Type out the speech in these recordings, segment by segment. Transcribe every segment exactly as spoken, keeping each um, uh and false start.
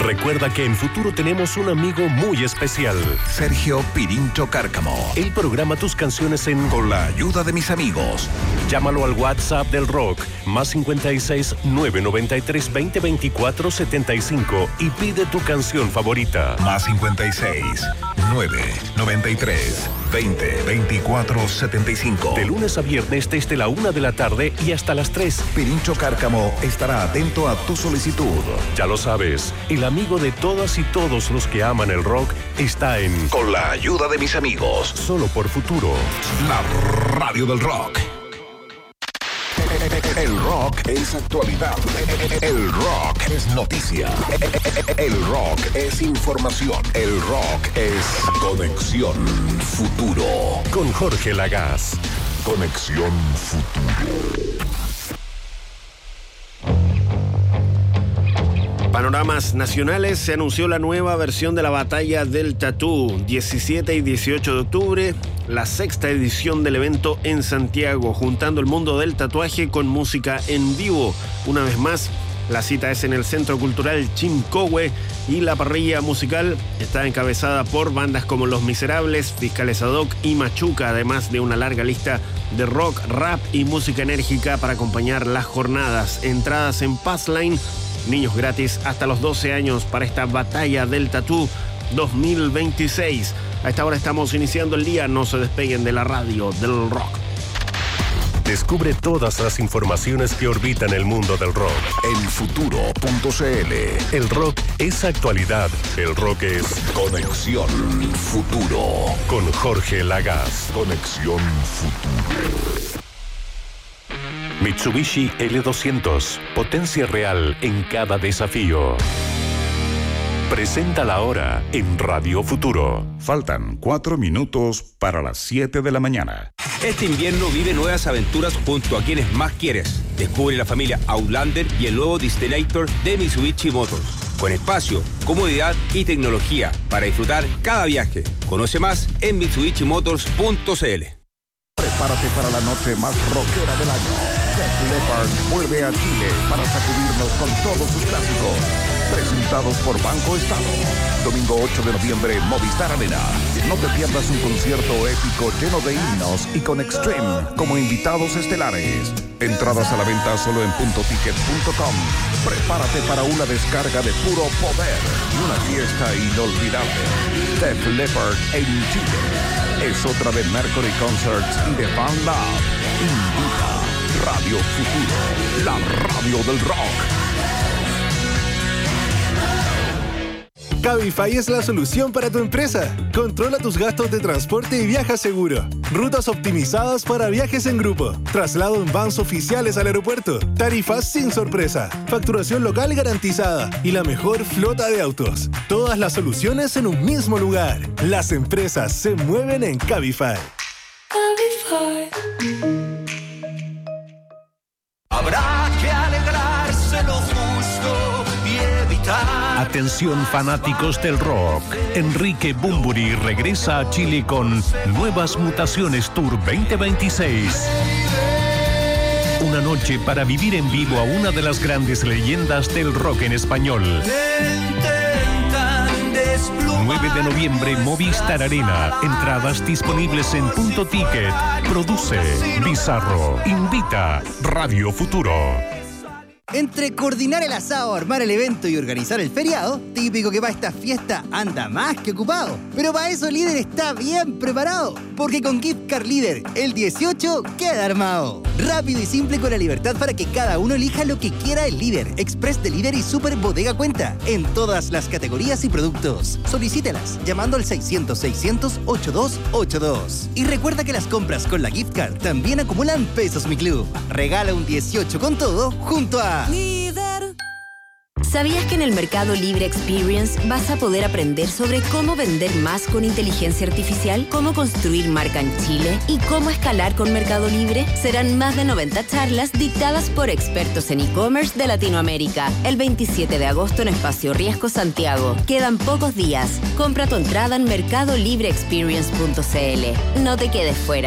Recuerda que en Futuro tenemos un amigo muy especial. Sergio Pirincho Cárcamo. Él programa tus canciones en Con la ayuda de mis amigos. Llámalo al WhatsApp del rock, más cincuenta y seis, nueve noventa y tres, veinte, veinticuatro, setenta y cinco y pide tu canción favorita. Más cincuenta y seis, nueve noventa y tres, veinte, veinticuatro, setenta y cinco. De lunes a viernes desde la una de la tarde y hasta las tres. Pirincho Cárcamo estará atento a tu solicitud. Ya lo sabes, el amigo de todas y todos los que aman el rock está en Con la ayuda de mis amigos. Solo por Futuro. La radio del rock. El rock es actualidad. El rock es noticia. El rock es información. El rock es Conexión Futuro. Con Jorge Lagaz. Conexión Futuro. Panoramas nacionales. Se anunció la nueva versión de la Batalla del Tatú, diecisiete y dieciocho de octubre, la sexta edición del evento en Santiago, juntando el mundo del tatuaje con música en vivo. Una vez más, la cita es en el Centro Cultural Chimcohue y la parrilla musical está encabezada por bandas como Los Miserables, Fiscales Ad Hoc y Machuca, además de una larga lista de rock, rap y música enérgica para acompañar las jornadas. Entradas en Passline. Niños gratis hasta los doce años para esta Batalla del Tatú dos mil veintiséis. A esta hora estamos iniciando el día. No se despeguen de la radio del rock. Descubre todas las informaciones que orbitan el mundo del rock en futuro punto c l. El rock es actualidad. El rock es Conexión Futuro. Con Jorge Lagaz. Conexión Futuro. Mitsubishi L doscientos. Potencia real en cada desafío. Presenta la hora en Radio Futuro. Faltan cuatro minutos para las siete de la mañana. Este invierno vive nuevas aventuras junto a quienes más quieres. Descubre la familia Outlander y el nuevo Destinator de Mitsubishi Motors. Con espacio, comodidad y tecnología para disfrutar cada viaje. Conoce más en mitsubishi motors punto c l. Prepárate para la noche más rockera del año. Def Leppard vuelve a Chile para sacudirnos con todos sus clásicos. Presentados por Banco Estado. Domingo ocho de noviembre, Movistar Arena. No te pierdas un concierto épico lleno de himnos y con Extreme como invitados estelares. Entradas a la venta solo en punto ticket punto com. Prepárate para una descarga de puro poder y una fiesta inolvidable. Def Leppard en Chile. Es otra de Mercury Concerts y de Fan Lab. Invita Radio Futuro, la radio del rock. Cabify es la solución para tu empresa. Controla tus gastos de transporte y viaja seguro. Rutas optimizadas para viajes en grupo. Traslado en vans oficiales al aeropuerto. Tarifas sin sorpresa. Facturación local garantizada. Y la mejor flota de autos. Todas las soluciones en un mismo lugar. Las empresas se mueven en Cabify. Cabify. Habrá que alegrarse lo justo y evitar. Atención fanáticos del rock. Enrique Bunbury regresa a Chile con Nuevas Mutaciones Tour veinte veintiséis. Una noche para vivir en vivo a una de las grandes leyendas del rock en español. nueve de noviembre, Movistar Arena. Entradas disponibles en Punto Ticket. Produce Bizarro. Invita Radio Futuro. Entre coordinar el asado, armar el evento y organizar el feriado, típico que para esta fiesta anda más que ocupado. Pero para eso Líder está bien preparado, porque con Gift Card Líder, el dieciocho queda armado. Rápido y simple con la libertad para que cada uno elija lo que quiera el Líder, Express Delivery y Super Bodega Cuenta, en todas las categorías y productos. Solicítelas llamando al seiscientos, seiscientos, ochenta y dos ochenta y dos. Y recuerda que las compras con la Gift Card también acumulan pesos Mi Club. Regala un dieciocho con todo junto a Líder. ¿Sabías que en el Mercado Libre Experience vas a poder aprender sobre cómo vender más con inteligencia artificial, cómo construir marca en Chile y cómo escalar con Mercado Libre? Serán más de noventa charlas dictadas por expertos en e-commerce de Latinoamérica. El veintisiete de agosto en Espacio Riesgo, Santiago. Quedan pocos días. Compra tu entrada en mercado libre experience punto c l. No te quedes fuera.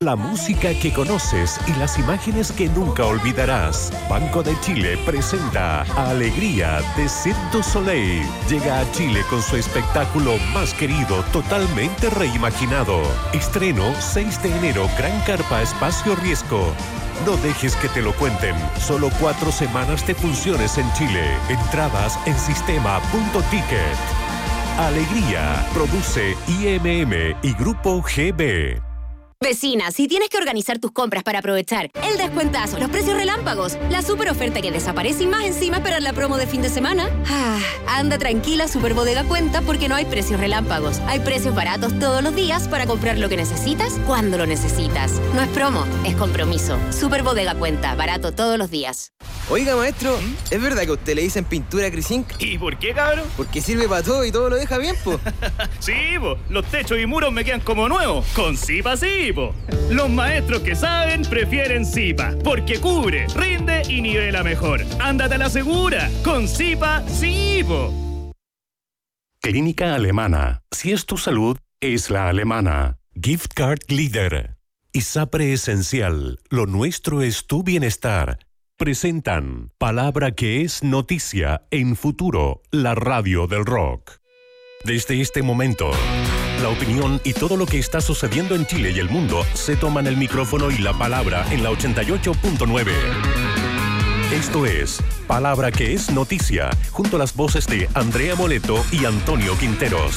La música que conoces y las imágenes que nunca olvidarás. Banco de Chile presenta Alegría de Cirque du Soleil. Llega a Chile con su espectáculo más querido, totalmente reimaginado. Estreno seis de enero, Gran Carpa Espacio Riesgo. No dejes que te lo cuenten. Solo cuatro semanas de funciones en Chile. Entradas en sistema punto ticket. Alegría. Produce I M M y Grupo G B. Vecina, si tienes que organizar tus compras para aprovechar el descuentazo, los precios relámpagos, la super oferta que desaparece y más encima esperar la promo de fin de semana, ah, anda tranquila, Super Bodega Cuenta, porque no hay precios relámpagos. Hay precios baratos todos los días para comprar lo que necesitas cuando lo necesitas. No es promo, es compromiso. Super Bodega Cuenta, barato todos los días. Oiga, maestro, ¿es verdad que a usted le dicen pintura Crisink? ¿Y por qué, cabrón? Porque sirve para todo y todo lo deja bien, po. Sí, po. Los techos y muros me quedan como nuevos. Con Zipa sí, po. Los maestros que saben prefieren Zipa, porque cubre, rinde y nivela mejor. Ándate a la segura. Con Zipa sí, po. Clínica Alemana. Si es tu salud, es la alemana. Gift Card Leader. ISAPRE Esencial. Lo nuestro es tu bienestar. Presentan Palabra que es noticia en Futuro, la radio del rock. Desde este momento, la opinión y todo lo que está sucediendo en Chile y el mundo se toman el micrófono y la palabra en la ochenta y ocho punto nueve. Esto es Palabra que es noticia, junto a las voces de Andrea Moleto y Antonio Quinteros.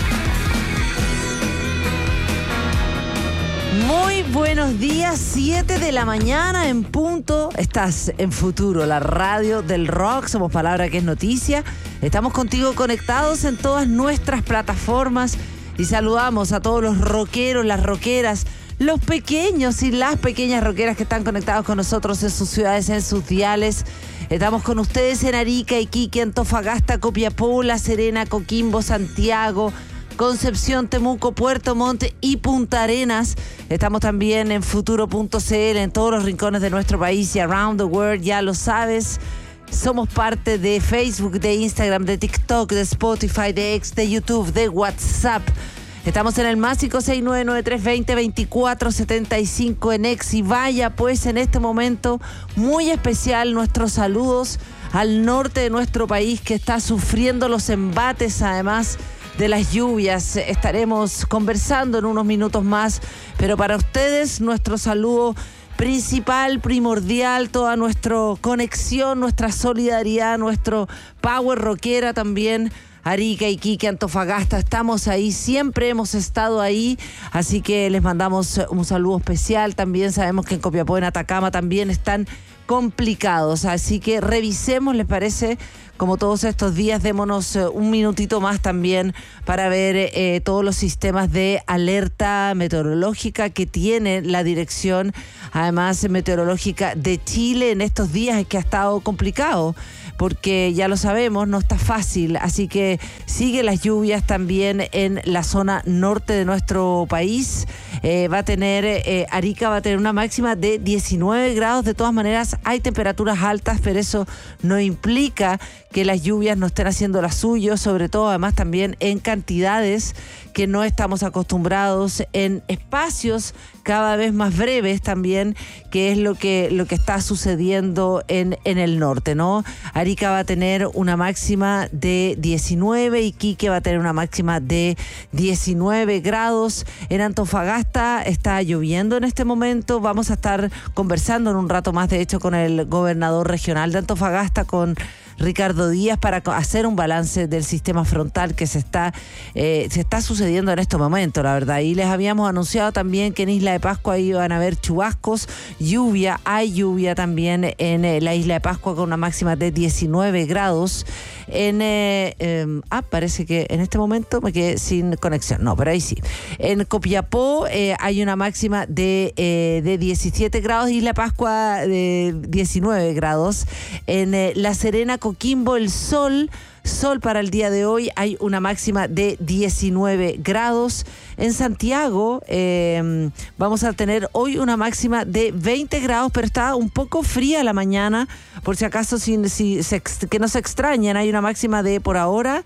Muy buenos días, siete de la mañana en punto. Estás en Futuro, la radio del rock. Somos Palabra que es noticia. Estamos contigo conectados en todas nuestras plataformas y saludamos a todos los rockeros, las rockeras, los pequeños y las pequeñas rockeras que están conectados con nosotros en sus ciudades, en sus diales. Estamos con ustedes en Arica, Iquique, Antofagasta, Copiapó, La Serena, Coquimbo, Santiago, Concepción, Temuco, Puerto Montt y Punta Arenas. Estamos también en futuro punto c l, en todos los rincones de nuestro país y around the world, ya lo sabes. Somos parte de Facebook, de Instagram, de TikTok, de Spotify, de X, de YouTube, de WhatsApp. Estamos en el más cinco seis nueve nueve tres dos cero dos cuatro siete cinco en X. Y vaya pues en este momento muy especial nuestros saludos al norte de nuestro país, que está sufriendo los embates además de las lluvias. Estaremos conversando en unos minutos más, pero para ustedes nuestro saludo principal, primordial, toda nuestra conexión, nuestra solidaridad, nuestro power rockera también. Arica, Iquique, Antofagasta, estamos ahí, siempre hemos estado ahí, así que les mandamos un saludo especial. También sabemos que en Copiapó, en Atacama también están complicados, así que revisemos, ¿les parece? Como todos estos días, démonos un minutito más también para ver eh, todos los sistemas de alerta meteorológica que tiene la Dirección, además meteorológica de Chile en estos días, es que ha estado complicado, porque ya lo sabemos, no está fácil, así que sigue las lluvias también en la zona norte de nuestro país. Eh, va a tener, eh, Arica va a tener una máxima de diecinueve grados, de todas maneras hay temperaturas altas, pero eso no implica que las lluvias no estén haciendo la suyo, sobre todo además también en cantidades que no estamos acostumbrados, en espacios cada vez más breves también, que es lo que, lo que está sucediendo en, en el norte, ¿no? Arica va a tener una máxima de diecinueve, Iquique va a tener una máxima de diecinueve grados, en Antofagasta está lloviendo en este momento. Vamos a estar conversando en un rato más, de hecho, con el gobernador regional de Antofagasta, con Ricardo Díaz, para hacer un balance del sistema frontal que se está, eh, se está sucediendo en estos momentos, la verdad. Y les habíamos anunciado también que en Isla de Pascua iban a haber chubascos, lluvia, hay lluvia también en eh, la Isla de Pascua con una máxima de diecinueve grados. En, eh, eh, ah, parece que en este momento me quedé sin conexión, no, pero ahí sí. En Copiapó eh, hay una máxima de, eh, de diecisiete grados, Isla de Pascua de diecinueve grados. En eh, La Serena, Coquimbo, el sol, sol para el día de hoy, hay una máxima de diecinueve grados. En Santiago eh, vamos a tener hoy una máxima de veinte grados, pero está un poco fría la mañana, por si acaso si, si se, que no se extrañen, hay una máxima de, por ahora,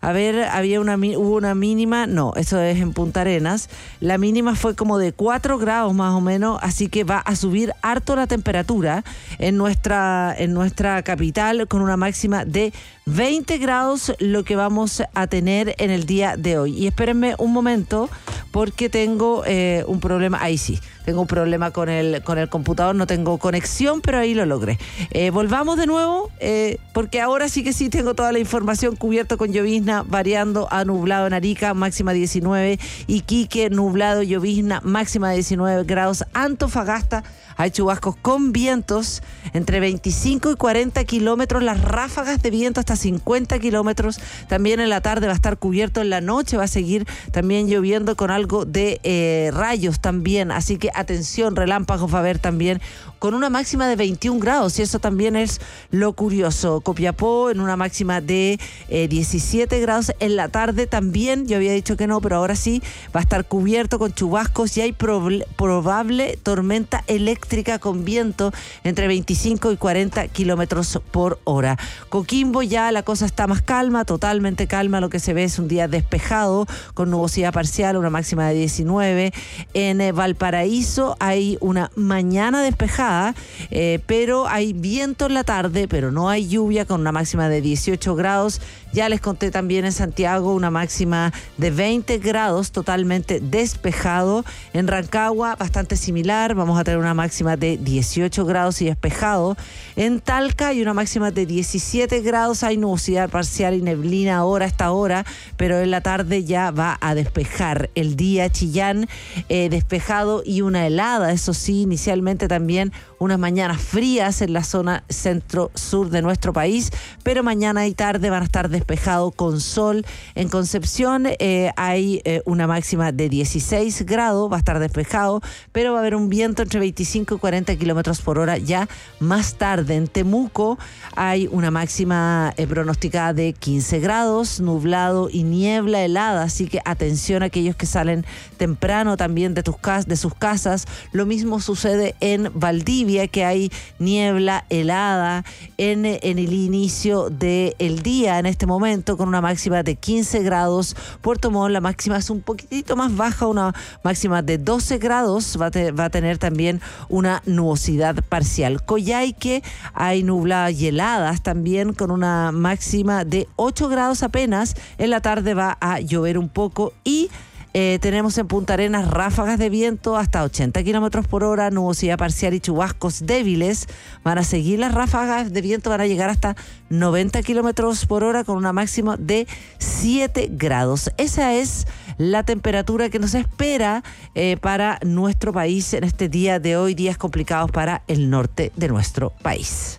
A ver, había una, hubo una mínima, no, eso es en Punta Arenas. La mínima fue como de cuatro grados más o menos, así que va a subir harto la temperatura en nuestra, en nuestra capital con una máxima de veinte grados, lo que vamos a tener en el día de hoy. Y espérenme un momento porque tengo eh, un problema, ahí sí, tengo un problema con el, con el computador, no tengo conexión, pero ahí lo logré. Eh, volvamos de nuevo, eh, porque ahora sí que sí tengo toda la información cubierta con llovizna, variando a nublado en Arica, máxima diecinueve, Iquique, nublado, llovizna, máxima diecinueve grados, Antofagasta, hay chubascos con vientos entre veinticinco y cuarenta kilómetros, las ráfagas de viento hasta cincuenta kilómetros. También en la tarde va a estar cubierto, en la noche va a seguir también lloviendo con algo de eh, rayos también. Así que atención, relámpagos va a haber también con una máxima de veintiún grados y eso también es lo curioso. Copiapó en una máxima de eh, diecisiete grados. En la tarde también, yo había dicho que no, pero ahora sí, va a estar cubierto con chubascos y hay prob- probable tormenta eléctrica con viento entre veinticinco y cuarenta kilómetros por hora. Coquimbo ya la cosa está más calma, totalmente calma, lo que se ve es un día despejado con nubosidad parcial, una máxima de diecinueve. En eh, Valparaíso hay una mañana despejada, eh, pero hay viento en la tarde, pero no hay lluvia con una máxima de dieciocho grados. Ya les conté también en Santiago una máxima de veinte grados, totalmente despejado. En Rancagua bastante similar, vamos a tener una máxima de dieciocho grados y despejado. En Talca hay una máxima de diecisiete grados, hay nubosidad parcial y neblina ahora a esta hora, pero en la tarde ya va a despejar. El día Chillán eh, despejado y una helada, eso sí, inicialmente también unas mañanas frías en la zona centro-sur de nuestro país, pero mañana y tarde van a estar despejados con sol. En Concepción eh, hay eh, una máxima de dieciséis grados, va a estar despejado, pero va a haber un viento entre veinticinco y cuarenta kilómetros por hora ya más tarde. En Temuco hay una máxima eh, pronosticada de quince grados, nublado y niebla helada, así que atención a aquellos que salen temprano también de, tus cas- de sus casas. Lo mismo sucede en Valdivia, que hay niebla helada en, en el inicio del día en este momento con una máxima de quince grados. Puerto Montt la máxima es un poquitito más baja, una máxima de doce grados, va a, te, va a tener también una nubosidad parcial. Coyhaique hay nubladas y heladas también con una máxima de ocho grados apenas. En la tarde va a llover un poco y Eh, tenemos en Punta Arenas ráfagas de viento hasta ochenta kilómetros por hora, nubosidad parcial y chubascos débiles. Van a seguir las ráfagas de viento, van a llegar hasta noventa kilómetros por hora con una máxima de siete grados. Esa es la temperatura que nos espera eh, para nuestro país en este día de hoy, días complicados para el norte de nuestro país.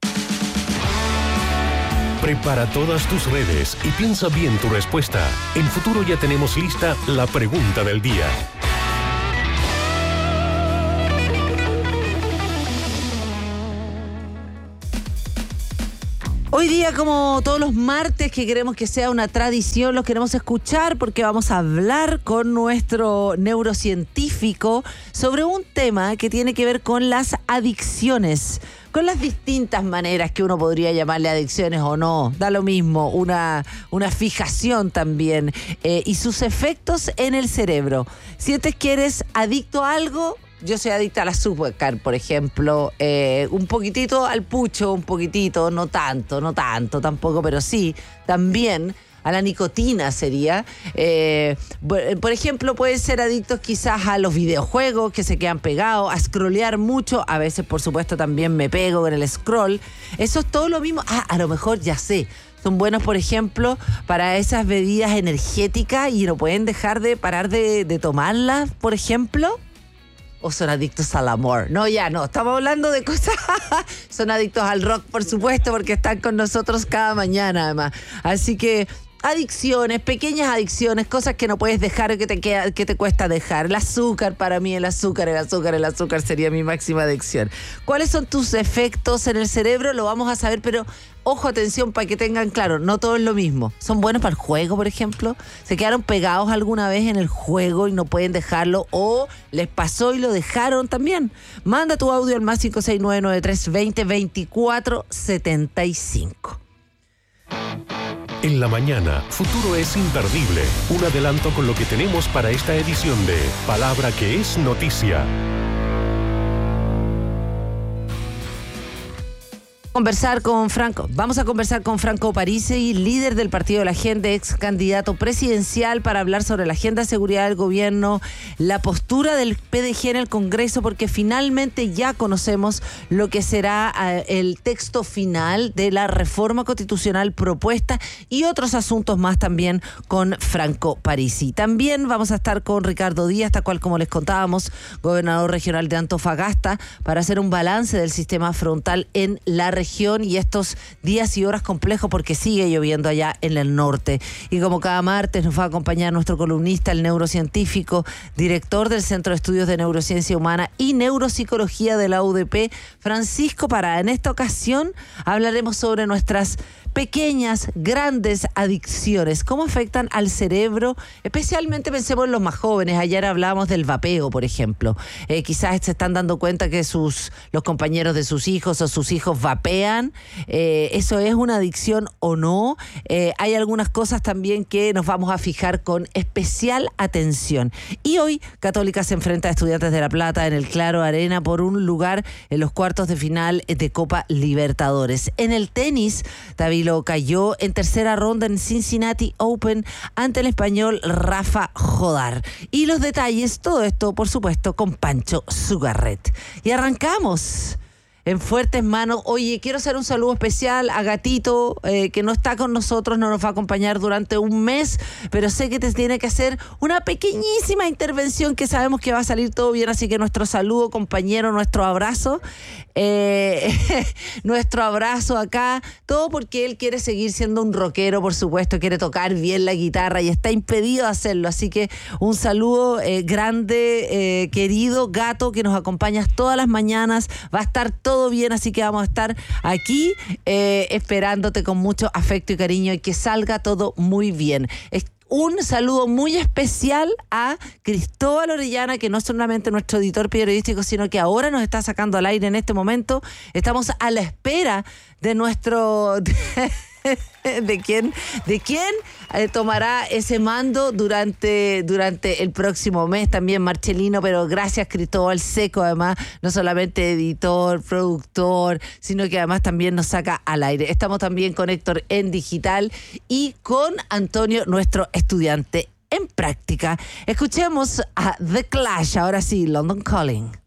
Prepara todas tus redes y piensa bien tu respuesta. En Futuro ya tenemos lista la pregunta del día. Hoy día, como todos los martes, que queremos que sea una tradición, los queremos escuchar porque vamos a hablar con nuestro neurocientífico sobre un tema que tiene que ver con las adicciones, con las distintas maneras que uno podría llamarle adicciones o no, da lo mismo, una, una fijación también, eh, y sus efectos en el cerebro. ¿Sientes que eres adicto a algo? Yo soy adicta al azúcar, por ejemplo, eh, un poquitito al pucho, un poquitito, no tanto, no tanto tampoco, pero sí, también a la nicotina sería. Eh, por ejemplo, pueden ser adictos quizás a los videojuegos que se quedan pegados, a scrollear mucho, a veces por supuesto también me pego en el scroll. Eso es todo lo mismo. Ah, a lo mejor ya sé. Son buenos, por ejemplo, para esas bebidas energéticas y no pueden dejar de parar de, de tomarlas, por ejemplo. ¿O son adictos al amor? No, ya no, estamos hablando de cosas. Son adictos al rock, por supuesto, porque están con nosotros cada mañana, además. Así que adicciones, pequeñas adicciones, cosas que no puedes dejar o que te queda, que te cuesta dejar. El azúcar, para mí, el azúcar, el azúcar, el azúcar sería mi máxima adicción. ¿Cuáles son tus efectos en el cerebro? Lo vamos a saber, pero ojo, atención, para que tengan claro, no todo es lo mismo. ¿Son buenos para el juego, por ejemplo? ¿Se quedaron pegados alguna vez en el juego y no pueden dejarlo? ¿O les pasó y lo dejaron también? Manda tu audio al más cinco seis nueve nueve tres dos cero dos cuatro siete cinco. En la mañana, Futuro es imperdible. Un adelanto con lo que tenemos para esta edición de Palabra que es Noticia. Conversar con Franco. Vamos a conversar con Franco Parisi, líder del Partido de la Gente, ex candidato presidencial, para hablar sobre la agenda de seguridad del gobierno, la postura del P D G en el Congreso, porque finalmente ya conocemos lo que será uh, el texto final de la reforma constitucional propuesta y otros asuntos más también con Franco Parisi. También vamos a estar con Ricardo Díaz, tal cual como les contábamos, gobernador regional de Antofagasta, para hacer un balance del sistema frontal en la región. región y estos días y horas complejos porque sigue lloviendo allá en el norte. Y como cada martes nos va a acompañar nuestro columnista, el neurocientífico, director del Centro de Estudios de Neurociencia Humana y Neuropsicología de la U D P, Francisco Parada. En esta ocasión hablaremos sobre nuestras pequeñas, grandes adicciones, cómo afectan al cerebro, especialmente pensemos en los más jóvenes. Ayer hablábamos del vapeo, por ejemplo. Eh, quizás se están dando cuenta que sus los compañeros de sus hijos o sus hijos vapean. Eh, ¿Eso es una adicción o no? Eh, hay algunas cosas también que nos vamos a fijar con especial atención. Y hoy, Católica se enfrenta a Estudiantes de La Plata en el Claro Arena por un lugar en los cuartos de final de Copa Libertadores. En el tenis, David lo cayó en tercera ronda en Cincinnati Open ante el español Rafa Jodar. Y los detalles, todo esto, por supuesto, con Pancho Sugarret. Y arrancamos en fuertes manos. Oye, quiero hacer un saludo especial a Gatito, eh, que no está con nosotros, no nos va a acompañar durante un mes, pero sé que te tiene que hacer una pequeñísima intervención que sabemos que va a salir todo bien, así que nuestro saludo, compañero, nuestro abrazo, eh, nuestro abrazo acá, todo porque él quiere seguir siendo un rockero, por supuesto, quiere tocar bien la guitarra y está impedido de hacerlo, así que un saludo eh, grande, eh, querido Gato, que nos acompañas todas las mañanas, va a estar todo todo bien, así que vamos a estar aquí eh, esperándote con mucho afecto y cariño y que salga todo muy bien. Es un saludo muy especial a Cristóbal Orellana, que no es solamente nuestro editor periodístico, sino que ahora nos está sacando al aire en este momento. Estamos a la espera de nuestro... de quién de quién eh, tomará ese mando durante durante el próximo mes, también Marcelino, pero gracias Cristóbal Seco, además, no solamente editor, productor, sino que además también nos saca al aire. Estamos también con Héctor en digital y con Antonio, nuestro estudiante en práctica. Escuchemos a The Clash, ahora sí, London Calling.